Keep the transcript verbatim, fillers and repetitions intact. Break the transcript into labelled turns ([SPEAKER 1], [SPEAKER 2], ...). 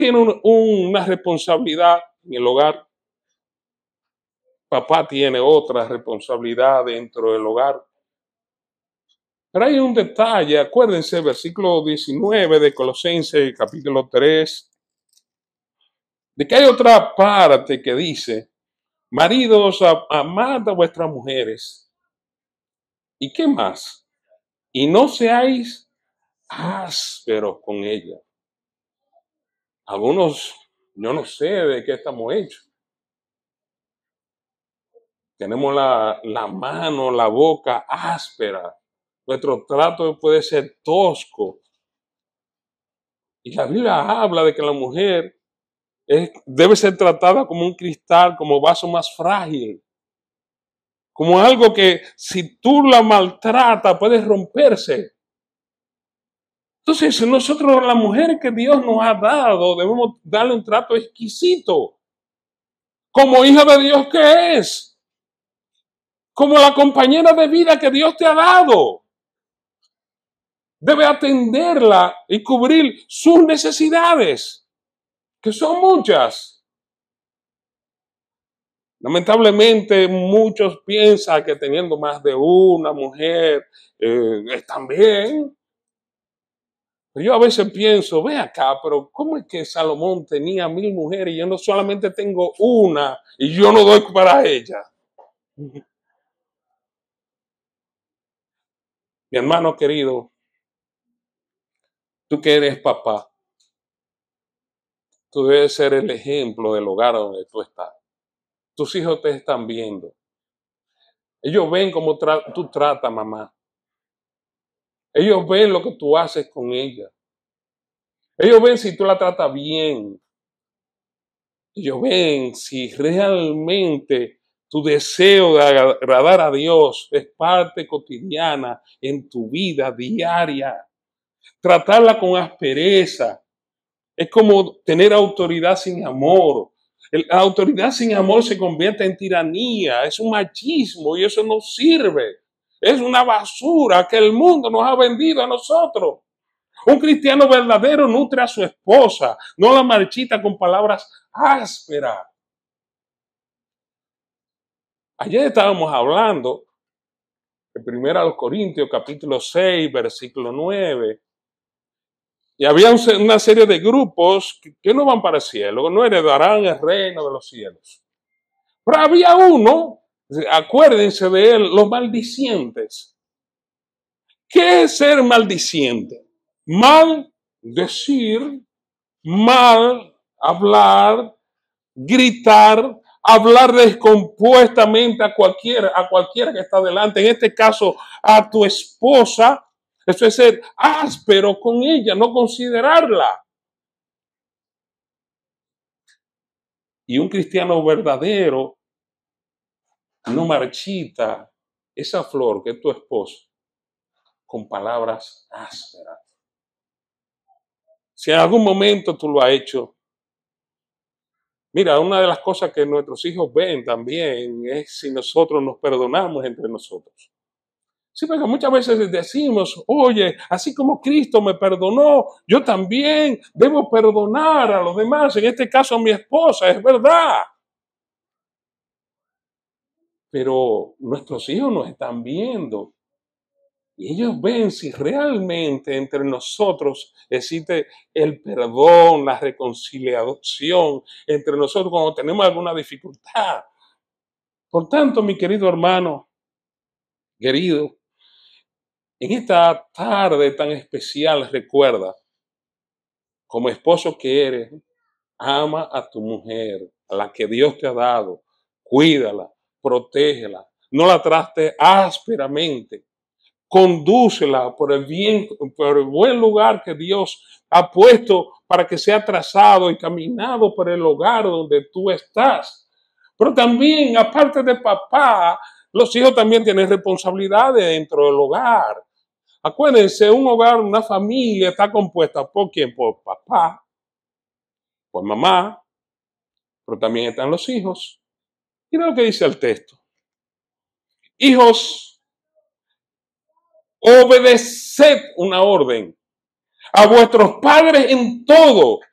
[SPEAKER 1] tiene un, una responsabilidad en el hogar. Papá tiene otra responsabilidad dentro del hogar. Pero hay un detalle, acuérdense, versículo diecinueve de Colosenses, capítulo tres, de que hay otra parte que dice, maridos, amad a vuestras mujeres. ¿Y qué más? Y no seáis ásperos con ellas. Algunos, yo no sé de qué estamos hechos. Tenemos la, la mano, la boca áspera. Nuestro trato puede ser tosco. Y la Biblia habla de que la mujer es, debe ser tratada como un cristal, como vaso más frágil. Como algo que si tú la maltratas puede romperse. Entonces nosotros, la mujer que Dios nos ha dado, debemos darle un trato exquisito. Como hija de Dios que es. Como la compañera de vida que Dios te ha dado. Debe atenderla y cubrir sus necesidades, que son muchas. Lamentablemente muchos piensan que teniendo más de una mujer eh, están bien. Yo a veces pienso, ve acá, pero ¿cómo es que Salomón tenía mil mujeres y yo no solamente tengo una y yo no doy para ella? Mi hermano querido, tú que eres papá, tú debes ser el ejemplo del hogar donde tú estás. Tus hijos te están viendo. Ellos ven cómo tra- tú tratas, mamá. Ellos ven lo que tú haces con ella. Ellos ven si tú la tratas bien. Ellos ven si realmente tu deseo de agradar a Dios es parte cotidiana en tu vida diaria. Tratarla con aspereza es como tener autoridad sin amor. La autoridad sin amor se convierte en tiranía, es un machismo y eso no sirve. Es una basura que el mundo nos ha vendido a nosotros. Un cristiano verdadero nutre a su esposa, no la marchita con palabras ásperas. Ayer estábamos hablando de primero a los Corintios, capítulo seis, versículo nueve. Y había un, una serie de grupos que, que no van para el cielo, no heredarán el reino de los cielos. Pero había uno, acuérdense de él, los maldicientes. ¿Qué es ser maldiciente? Mal decir, mal hablar, gritar, hablar descompuestamente a cualquiera, a cualquiera que está delante. En este caso, a tu esposa. Eso es ser áspero con ella, no considerarla. Y un cristiano verdadero no marchita esa flor que es tu esposo con palabras ásperas. Si en algún momento tú lo has hecho, mira, una de las cosas que nuestros hijos ven también es si nosotros nos perdonamos entre nosotros. Sí, porque muchas veces decimos, oye, así como Cristo me perdonó, yo también debo perdonar a los demás, en este caso a mi esposa, es verdad. Pero nuestros hijos nos están viendo y ellos ven si realmente entre nosotros existe el perdón, la reconciliación entre nosotros cuando tenemos alguna dificultad. Por tanto, mi querido hermano, querido, en esta tarde tan especial, recuerda, como esposo que eres, ama a tu mujer, a la que Dios te ha dado, cuídala, protégela, no la trates ásperamente, condúcela por el bien, por el buen lugar que Dios ha puesto para que sea trazado y caminado por el hogar donde tú estás. Pero también, aparte de papá, los hijos también tienen responsabilidades dentro del hogar. Acuérdense, un hogar, una familia está compuesta por quién, por papá, por mamá, pero también están los hijos. Mira lo que dice el texto. Hijos, obedeced una orden a vuestros padres en todo,